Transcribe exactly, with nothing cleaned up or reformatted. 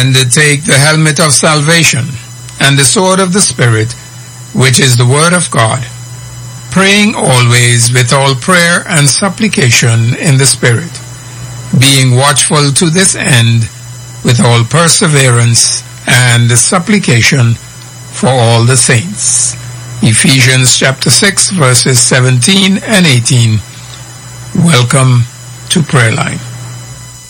And take the helmet of salvation and the sword of the Spirit, which is the word of God, praying always with all prayer and supplication in the Spirit, being watchful to this end with all perseverance and supplication for all the saints. Ephesians chapter six verses seventeen and eighteen. Welcome to Prayer Line.